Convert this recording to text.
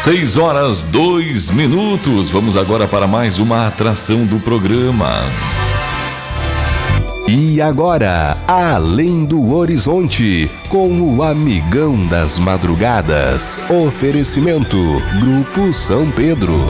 6h02. Vamos agora para mais uma atração do programa. E agora, Além do Horizonte, com o Amigão das Madrugadas. Oferecimento, Grupo São Pedro.